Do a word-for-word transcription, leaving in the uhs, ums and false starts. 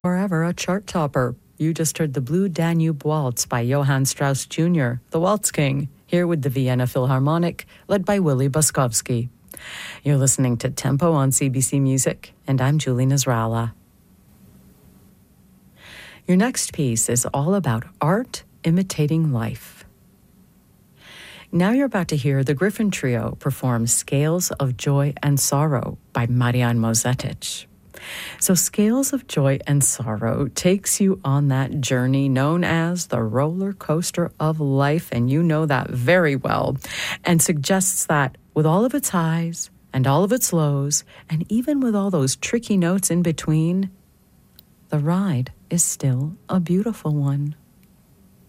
forever a chart topper. You just heard the Blue Danube Waltz by Johann Strauss Junior, the Waltz King, here with the Vienna Philharmonic, led by Willie Boskovsky. You're listening to Tempo on C B C Music, and I'm Julie Nasrallah. Your next piece is all about art imitating life. Now you're about to hear the Griffin Trio perform Scales of Joy and Sorrow by Marian Mozetic. So Scales of Joy and Sorrow takes you on that journey known as the roller coaster of life, and you know that very well, and suggests that with all of its highs and all of its lows, and even with all those tricky notes in between, the ride is still a beautiful one.